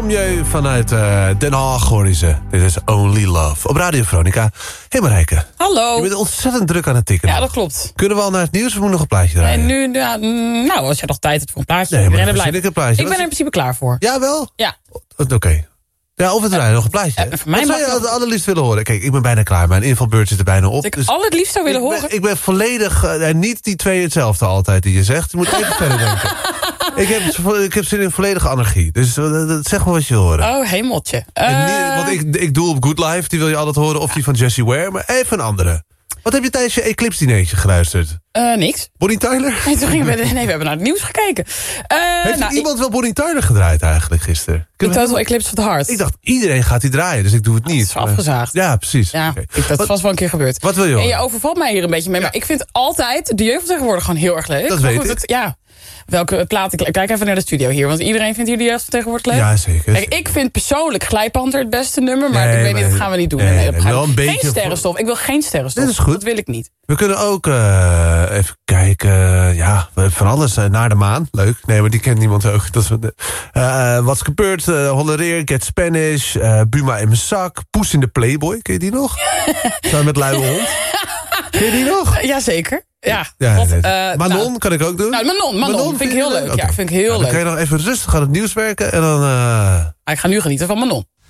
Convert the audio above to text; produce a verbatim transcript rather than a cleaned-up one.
Je vanuit uh, Den Haag hoor je ze. Dit is Only Love. Op Radio Veronica. Hé hey Marijke. Hallo. Je bent ontzettend druk aan het tikken. Ja, dat klopt. Kunnen we al naar het nieuws of moet nog een plaatje draaien? En nu, ja, nou, als je nog tijd hebt voor een plaatje. Nee, maar dan dan blijf ik een plaatje. Ik ben er in principe klaar voor. Ja, wel? Ja. Oké. Okay. Ja, of we draaien uh, nog een plaatje. Uh, voor mij Wat zou je nog... het allerliefst willen horen? Kijk, ik ben bijna klaar. Mijn invalbeurt zit er bijna op. Wat ik dus al het liefst zou willen ik ben, horen? Ik ben volledig... Uh, niet die twee hetzelfde altijd die je zegt. Je moet even verder denken. Ik heb, ik heb zin in volledige anarchie. Dus uh, zeg maar wat je wil horen. Oh, hemeltje. Uh... Niet, want ik, ik doe op Good Life, die wil je altijd horen. Of die van Jessie Ware, maar even een andere. Wat heb je tijdens je Eclipse-dinertje geluisterd? Uh, niks. Bonnie Tyler? Nee, toen gingen we, nee, we hebben naar het nieuws gekeken. Uh, Heeft nou, iemand ik... wel Bonnie Tyler gedraaid eigenlijk gisteren? De Total Eclipse of the Heart. Ik dacht, iedereen gaat die draaien, dus ik doe het niet. Dat is afgezaagd. Ja, precies. Ja, Okay. ik, dat is vast wel een keer gebeurd. Wat wil je horen? En je overvalt mij hier een beetje mee. Ja. Maar ik vind altijd de jeugd van tegenwoordig gewoon heel erg leuk. Dat maar weet goed, ik. Het, ja. Welke plaat ik... Kijk even naar de studio hier. Want iedereen vindt hier de jeugd van tegenwoordig leuk. Ja, zeker. Kijk, ik vind persoonlijk Glijpanter het beste nummer. Maar nee, ik weet maar, niet, dat gaan we niet doen. Nee, nee, nee, wel een beetje geen sterrenstof. Ik wil geen sterrenstof. Dit is goed. Dat wil ik niet. We kunnen ook uh, even kijken. Ja, van alles. Uh, naar de maan. Leuk. Nee, maar die kent niemand ook. Dat is, uh, wat is gebeurd? Uh, Hollereer, Get Spanish. Uh, Buma in mijn zak. Poes in de Playboy. Ken je die nog? Samen met Luie Hond. Ken je die nog? Uh, Jazeker. Ja. ja Wat, nee. uh, Manon nou, kan ik ook doen. Nou, Manon, Manon, Manon vind ik heel leuk. Okay. Ja, vind ik heel nou, leuk. Dan kan je nog even rustig aan het nieuws werken. En dan... Uh... Ik ga nu genieten van Manon.